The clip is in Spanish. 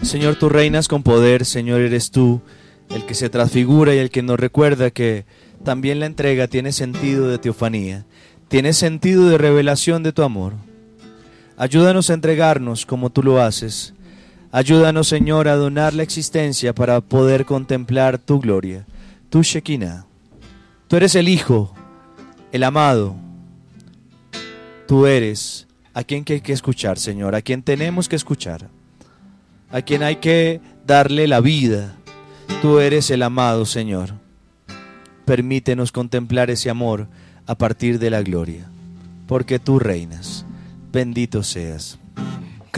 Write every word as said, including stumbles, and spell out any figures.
Señor, tú reinas con poder. Señor, eres tú el que se transfigura y el que nos recuerda que también la entrega tiene sentido de teofanía, tiene sentido de revelación de tu amor. Ayúdanos a entregarnos como tú lo haces. Ayúdanos, Señor, a donar la existencia para poder contemplar tu gloria, tu Shekinah. Tú eres el Hijo, el amado. Tú eres a quien hay que escuchar, Señor, a quien tenemos que escuchar, a quien hay que darle la vida. Tú eres el amado, Señor. Permítenos contemplar ese amor a partir de la gloria, porque tú reinas. Bendito seas.